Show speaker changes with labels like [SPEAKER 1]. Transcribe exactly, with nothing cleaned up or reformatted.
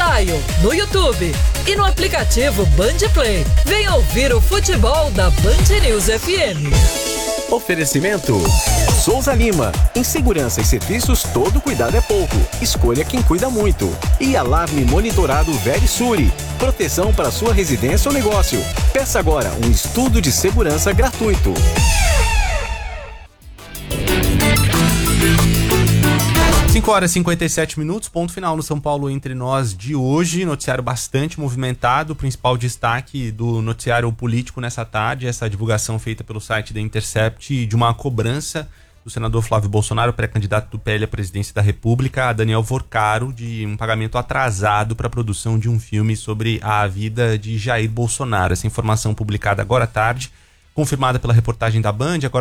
[SPEAKER 1] Dial, no YouTube e no aplicativo Band Play. Venha ouvir o futebol da Band News F M.
[SPEAKER 2] Oferecimento Souza Lima. Em segurança e serviços, todo cuidado é pouco. Escolha quem cuida muito. E alarme monitorado Verisure. Proteção para sua residência ou negócio. Peça agora um estudo de segurança gratuito.
[SPEAKER 3] cinco horas e cinquenta e sete minutos, ponto final no São Paulo Entre Nós de hoje. Noticiário bastante movimentado. O principal destaque do noticiário político nessa tarde, essa divulgação feita pelo site da Intercept de uma cobrança do senador Flávio Bolsonaro, pré-candidato do P L à presidência da República, a Daniel Vorcaro, de um pagamento atrasado para a produção de um filme sobre a vida de Jair Bolsonaro. Essa informação publicada agora à tarde, confirmada pela reportagem da Band, agora